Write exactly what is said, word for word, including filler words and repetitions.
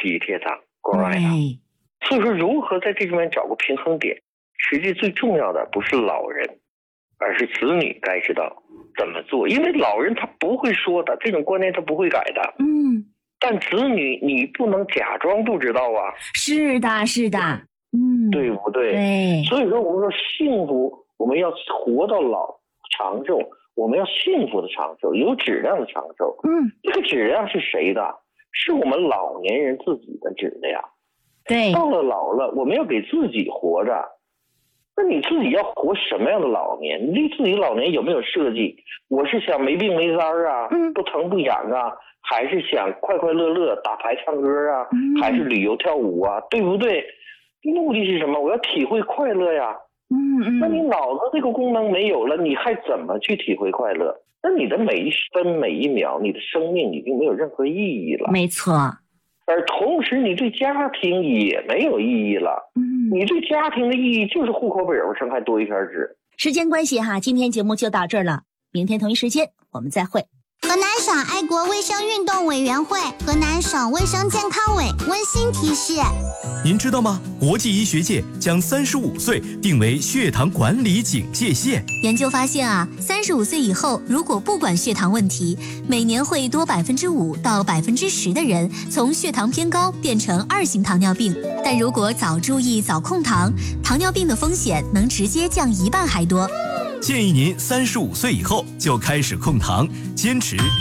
体贴他，关爱他。所以说，如何在这里面找个平衡点，实际最重要的不是老人，而是子女该知道怎么做。因为老人他不会说的，这种观念他不会改的。 嗯， 但子女你不能假装不知道啊。 是的，是的，嗯， 对不对？ 对。 所以说，我们说幸福，我们要活到老长寿，我们要幸福的长寿，有质量的长寿。 嗯， 这个质量是谁的？是我们老年人自己的质量。 对， 到了老了，我们要给自己活着。那你自己要活什么样的老年？你对自己老年有没有设计？我是想没病没灾啊， 嗯， 不疼不痒啊，还是想快快乐乐打牌唱歌啊， 嗯， 还是旅游跳舞啊，对不对？目的是什么？我要体会快乐呀。 嗯嗯。 那你脑子这个功能没有了，你还怎么去体会快乐？那你的每一分每一秒，你的生命已经没有任何意义了。 没错。 而同时你对家庭也没有意义了。 嗯， 你对家庭的意义就是户口本上还多一片纸。 时间关系哈，今天节目就到这儿了，明天同一时间我们再会。 河南省爱国卫生运动委员会、河南省卫生健康委温馨提示： 您知道吗？国际医学界将三十五岁定为血糖管理警戒线。 研究发现啊，三十五岁以后，如果不管血糖问题，每年会多百分之五到百分之十的人从血糖偏高变成二型糖尿病。但如果早注意、早控糖，糖尿病的风险能直接降一半还多。 建议您三十五岁以后就开始控糖，坚持